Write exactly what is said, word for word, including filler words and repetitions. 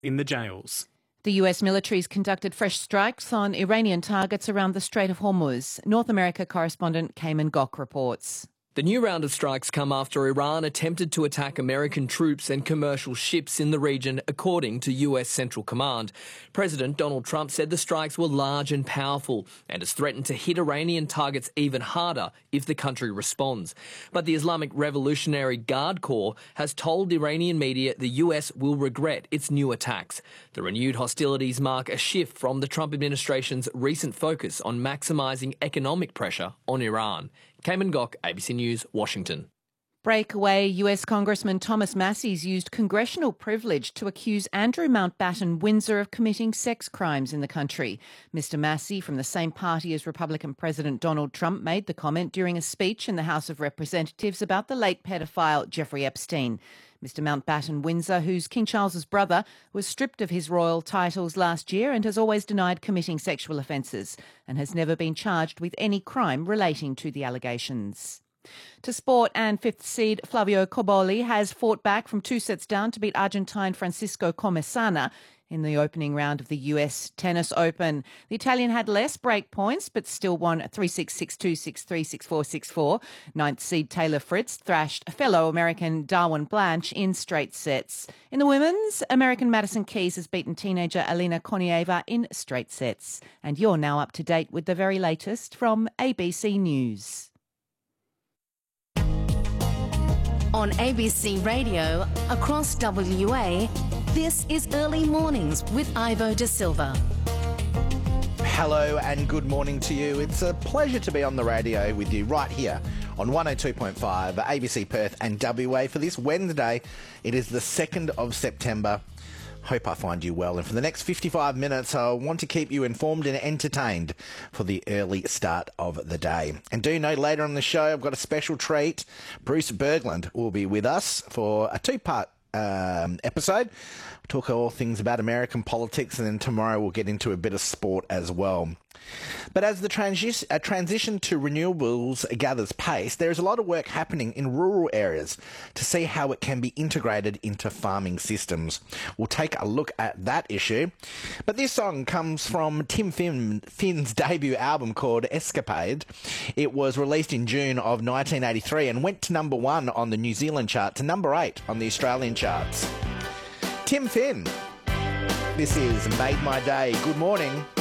in the jails. The U S military's conducted fresh strikes on Iranian targets around the Strait of Hormuz. North America correspondent Cayman Gok reports. The new round of strikes come after Iran attempted to attack American troops and commercial ships in the region, according to U S Central Command. President Donald Trump said the strikes were large and powerful and has threatened to hit Iranian targets even harder if the country responds. But the Islamic Revolutionary Guard Corps has told Iranian media the U S will regret its new attacks. The renewed hostilities mark a shift from the Trump administration's recent focus on maximising economic pressure on Iran. Cayman Gok, A B C News, Washington. Breakaway U S Congressman Thomas Massie's used congressional privilege to accuse Andrew Mountbatten Windsor of committing sex crimes in the country. Mister Massie, from the same party as Republican President Donald Trump, made the comment during a speech in the House of Representatives about the late pedophile Jeffrey Epstein. Mister Mountbatten Windsor, who's King Charles's brother, was stripped of his royal titles last year and has always denied committing sexual offences and has never been charged with any crime relating to the allegations. To sport, and fifth seed Flavio Cobolli has fought back from two sets down to beat Argentine Francisco Comesana in the opening round of the U S Tennis Open. The Italian had less break points, but still won three six, six two, six three, six four, six four. Ninth seed Taylor Fritz thrashed fellow American Darwin Blanche in straight sets. In the women's, American Madison Keys has beaten teenager Alina Konieva in straight sets. And you're now up to date with the very latest from A B C News. On A B C Radio, across W A, this is Early Mornings with Ivo De Silva. Hello and good morning to you. It's a pleasure to be on the radio with you right here on one oh two point five A B C Perth and W A for this Wednesday. It is the second of September. Hope I find you well. And for the next fifty-five minutes, I want to keep you informed and entertained for the early start of the day. And do know later on the show, I've got a special treat. Bruce Berglund will be with us for a two-part um, episode. We'll talk all things about American politics, and then tomorrow we'll get into a bit of sport as well. But as the transi- uh, transition to renewables gathers pace, there is a lot of work happening in rural areas to see how it can be integrated into farming systems. We'll take a look at that issue. But this song comes from Tim Finn, Finn's debut album called Escapade. It was released in June of nineteen eighty-three and went to number one on the New Zealand chart, to number eight on the Australian charts. Tim Finn. This is Made My Day. Good morning.